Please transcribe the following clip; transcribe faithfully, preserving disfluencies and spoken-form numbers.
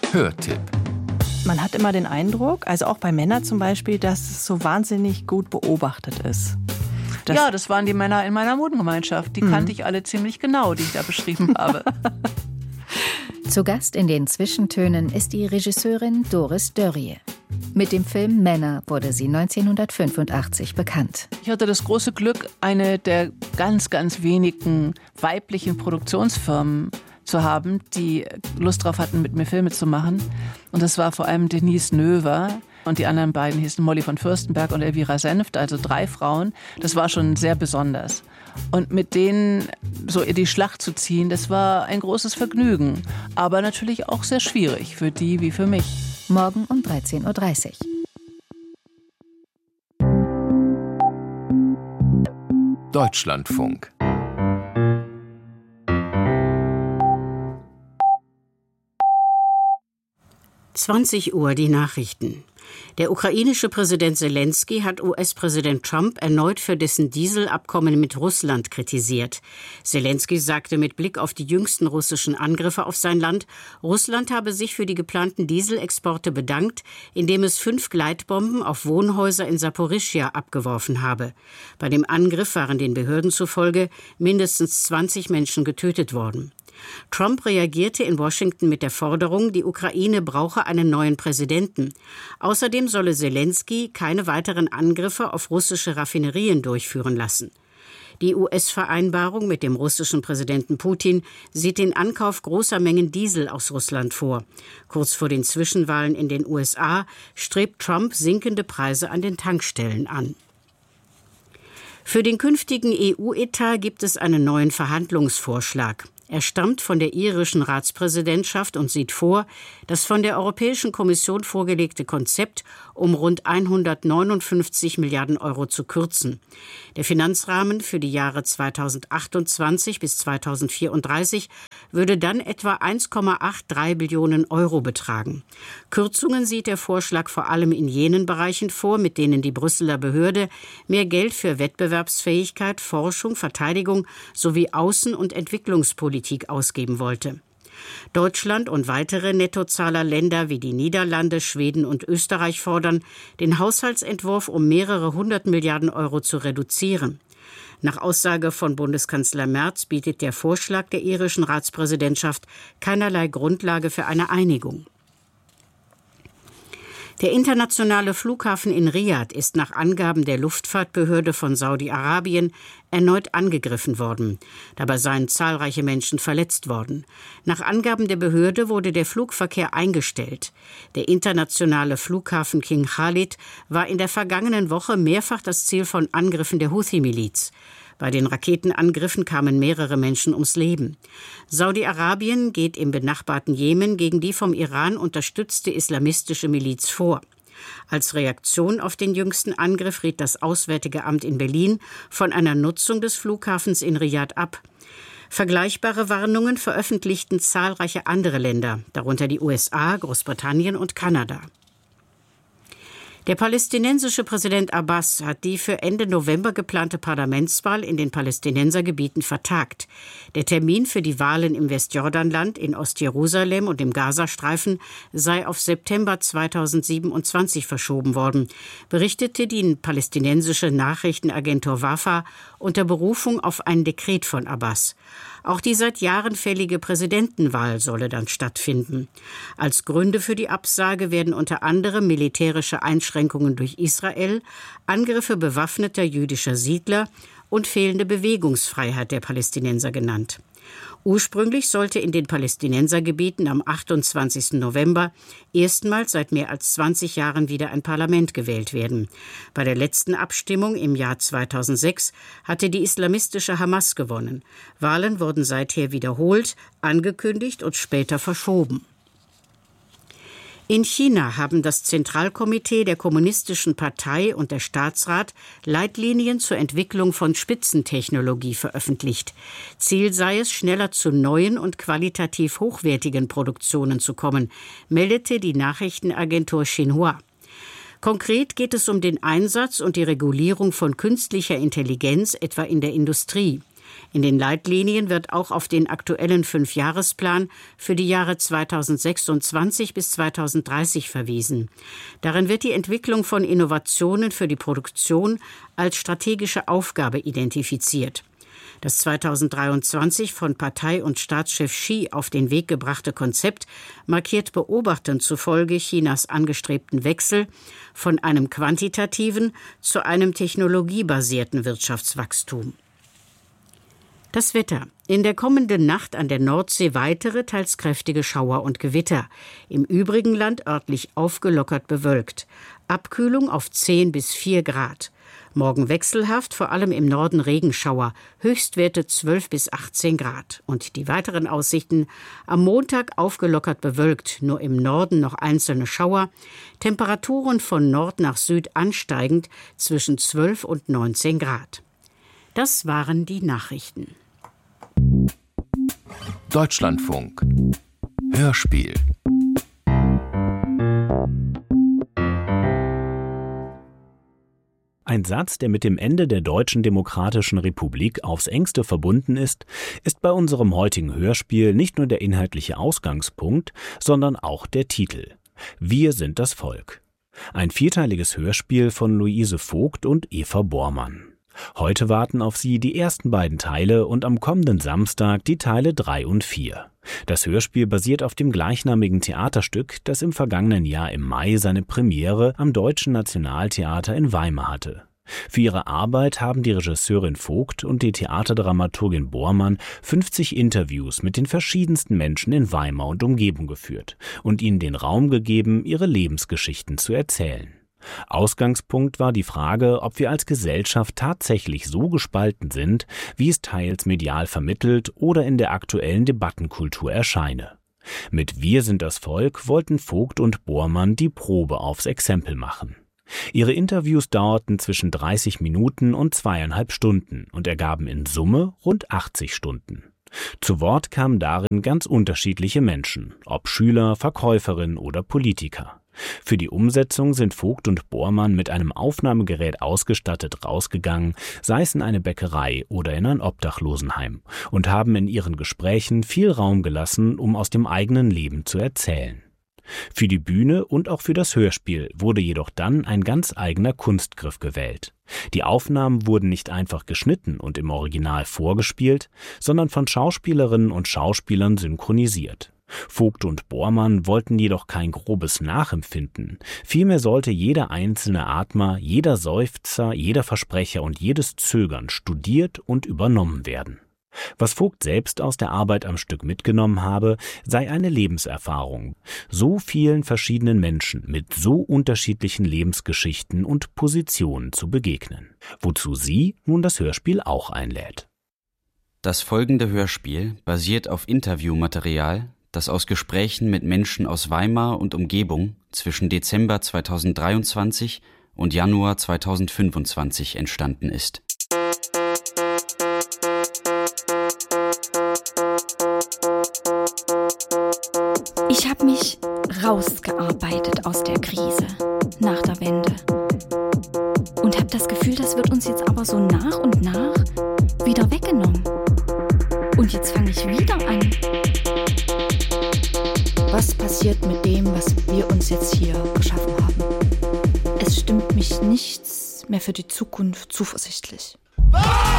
Hörtipp. Man hat immer den Eindruck, also auch bei Männern zum Beispiel, dass es so wahnsinnig gut beobachtet ist. Das ja, das waren die Männer in meiner Wohngemeinschaft. Die mhm. kannte ich alle ziemlich genau, die ich da beschrieben habe. Zu Gast in den Zwischentönen ist die Regisseurin Doris Dörrie. Mit dem Film Männer wurde sie neunzehnhundertfünfundachtzig bekannt. Ich hatte das große Glück, eine der ganz, ganz wenigen weiblichen Produktionsfirmen zu haben, die Lust drauf hatten, mit mir Filme zu machen. Und das war vor allem Denise Növer. Und die anderen beiden hießen Molly von Fürstenberg und Elvira Senft, also drei Frauen. Das war schon sehr besonders. Und mit denen so in die Schlacht zu ziehen, das war ein großes Vergnügen. Aber natürlich auch sehr schwierig, für die wie für mich. Morgen um dreizehn Uhr dreißig. Deutschlandfunk. zwanzig Uhr die Nachrichten. Der ukrainische Präsident Selenskyj hat U S-Präsident Trump erneut für dessen Dieselabkommen mit Russland kritisiert. Selenskyj sagte mit Blick auf die jüngsten russischen Angriffe auf sein Land, Russland habe sich für die geplanten Dieselexporte bedankt, indem es fünf Gleitbomben auf Wohnhäuser in Saporischschja abgeworfen habe. Bei dem Angriff waren den Behörden zufolge mindestens zwanzig Menschen getötet worden. Trump reagierte in Washington mit der Forderung, die Ukraine brauche einen neuen Präsidenten. Außerdem solle Selenskyj keine weiteren Angriffe auf russische Raffinerien durchführen lassen. Die U S-Vereinbarung mit dem russischen Präsidenten Putin sieht den Ankauf großer Mengen Diesel aus Russland vor. Kurz vor den Zwischenwahlen in den U S A strebt Trump sinkende Preise an den Tankstellen an. Für den künftigen E U-Etat gibt es einen neuen Verhandlungsvorschlag. Er stammt von der irischen Ratspräsidentschaft und sieht vor, das von der Europäischen Kommission vorgelegte Konzept um rund hundertneunundfünfzig Milliarden Euro zu kürzen. Der Finanzrahmen für die Jahre zweitausendachtundzwanzig bis zweitausendvierunddreißig würde dann etwa eins Komma dreiundachtzig Billionen Euro betragen. Kürzungen sieht der Vorschlag vor allem in jenen Bereichen vor, mit denen die Brüsseler Behörde mehr Geld für Wettbewerbsfähigkeit, Forschung, Verteidigung sowie Außen- und Entwicklungspolitik ausgeben wollte. Deutschland und weitere Nettozahlerländer wie die Niederlande, Schweden und Österreich fordern, den Haushaltsentwurf um mehrere hundert Milliarden Euro zu reduzieren. Nach Aussage von Bundeskanzler Merz bietet der Vorschlag der irischen Ratspräsidentschaft keinerlei Grundlage für eine Einigung. Der internationale Flughafen in Riad ist nach Angaben der Luftfahrtbehörde von Saudi-Arabien erneut angegriffen worden. Dabei seien zahlreiche Menschen verletzt worden. Nach Angaben der Behörde wurde der Flugverkehr eingestellt. Der internationale Flughafen King Khalid war in der vergangenen Woche mehrfach das Ziel von Angriffen der Houthi-Miliz. Bei den Raketenangriffen kamen mehrere Menschen ums Leben. Saudi-Arabien geht im benachbarten Jemen gegen die vom Iran unterstützte islamistische Miliz vor. Als Reaktion auf den jüngsten Angriff riet das Auswärtige Amt in Berlin von einer Nutzung des Flughafens in Riad ab. Vergleichbare Warnungen veröffentlichten zahlreiche andere Länder, darunter die U S A, Großbritannien und Kanada. Der palästinensische Präsident Abbas hat die für Ende November geplante Parlamentswahl in den Palästinensergebieten vertagt. Der Termin für die Wahlen im Westjordanland, in Ostjerusalem und im Gazastreifen sei auf September zweitausendsiebenundzwanzig verschoben worden, berichtete die palästinensische Nachrichtenagentur Wafa unter Berufung auf ein Dekret von Abbas. Auch die seit Jahren fällige Präsidentenwahl solle dann stattfinden. Als Gründe für die Absage werden unter anderem militärische Einschränkungen durch Israel, Angriffe bewaffneter jüdischer Siedler und fehlende Bewegungsfreiheit der Palästinenser genannt. Ursprünglich sollte in den Palästinensergebieten am achtundzwanzigsten November erstmals seit mehr als zwanzig Jahren wieder ein Parlament gewählt werden. Bei der letzten Abstimmung im Jahr zweitausendsechs hatte die islamistische Hamas gewonnen. Wahlen wurden seither wiederholt, angekündigt und später verschoben. In China haben das Zentralkomitee der Kommunistischen Partei und der Staatsrat Leitlinien zur Entwicklung von Spitzentechnologie veröffentlicht. Ziel sei es, schneller zu neuen und qualitativ hochwertigen Produktionen zu kommen, meldete die Nachrichtenagentur Xinhua. Konkret geht es um den Einsatz und die Regulierung von künstlicher Intelligenz, etwa in der Industrie. In den Leitlinien wird auch auf den aktuellen Fünfjahresplan für die Jahre zweitausendsechsundzwanzig bis zweitausenddreißig verwiesen. Darin wird die Entwicklung von Innovationen für die Produktion als strategische Aufgabe identifiziert. Das zweitausenddreiundzwanzig von Partei- und Staatschef Xi auf den Weg gebrachte Konzept markiert Beobachtern zufolge Chinas angestrebten Wechsel von einem quantitativen zu einem technologiebasierten Wirtschaftswachstum. Das Wetter. In der kommenden Nacht an der Nordsee weitere, teils kräftige Schauer und Gewitter. Im übrigen Land örtlich aufgelockert bewölkt. Abkühlung auf zehn bis vier Grad. Morgen wechselhaft, vor allem im Norden Regenschauer, Höchstwerte zwölf bis achtzehn Grad. Und die weiteren Aussichten: am Montag aufgelockert bewölkt, nur im Norden noch einzelne Schauer, Temperaturen von Nord nach Süd ansteigend zwischen zwölf und neunzehn Grad. Das waren die Nachrichten. Deutschlandfunk Hörspiel. Ein Satz, der mit dem Ende der Deutschen Demokratischen Republik aufs engste verbunden ist, ist bei unserem heutigen Hörspiel nicht nur der inhaltliche Ausgangspunkt, sondern auch der Titel. Wir sind das Volk. Ein vierteiliges Hörspiel von Luise Vogt und Eva Bormann. Heute warten auf Sie die ersten beiden Teile und am kommenden Samstag die Teile drei und vier. Das Hörspiel basiert auf dem gleichnamigen Theaterstück, das im vergangenen Jahr im Mai seine Premiere am Deutschen Nationaltheater in Weimar hatte. Für ihre Arbeit haben die Regisseurin Vogt und die Theaterdramaturgin Bormann fünfzig Interviews mit den verschiedensten Menschen in Weimar und Umgebung geführt und ihnen den Raum gegeben, ihre Lebensgeschichten zu erzählen. Ausgangspunkt war die Frage, ob wir als Gesellschaft tatsächlich so gespalten sind, wie es teils medial vermittelt oder in der aktuellen Debattenkultur erscheine. Mit Wir sind das Volk wollten Vogt und Bormann die Probe aufs Exempel machen. Ihre Interviews dauerten zwischen dreißig Minuten und zweieinhalb Stunden und ergaben in Summe rund achtzig Stunden. Zu Wort kamen darin ganz unterschiedliche Menschen, ob Schüler, Verkäuferinnen oder Politiker. Für die Umsetzung sind Vogt und Bormann mit einem Aufnahmegerät ausgestattet rausgegangen, sei es in eine Bäckerei oder in ein Obdachlosenheim, und haben in ihren Gesprächen viel Raum gelassen, um aus dem eigenen Leben zu erzählen. Für die Bühne und auch für das Hörspiel wurde jedoch dann ein ganz eigener Kunstgriff gewählt. Die Aufnahmen wurden nicht einfach geschnitten und im Original vorgespielt, sondern von Schauspielerinnen und Schauspielern synchronisiert. Vogt und Bormann wollten jedoch kein grobes Nachempfinden. Vielmehr sollte jeder einzelne Atmer, jeder Seufzer, jeder Versprecher und jedes Zögern studiert und übernommen werden. Was Vogt selbst aus der Arbeit am Stück mitgenommen habe, sei eine Lebenserfahrung, so vielen verschiedenen Menschen mit so unterschiedlichen Lebensgeschichten und Positionen zu begegnen, wozu sie nun das Hörspiel auch einlädt. Das folgende Hörspiel basiert auf Interviewmaterial, das aus Gesprächen mit Menschen aus Weimar und Umgebung zwischen Dezember zweitausenddreiundzwanzig und Januar zweitausendfünfundzwanzig entstanden ist. Ich habe mich rausgearbeitet aus der Krise nach der Wende und habe das Gefühl, das wird uns jetzt aber so nach und nach wieder weggenommen. Und jetzt fange ich wieder an. Was passiert mit dem, was wir uns jetzt hier geschaffen haben? Es stimmt mich nichts mehr für die Zukunft zuversichtlich.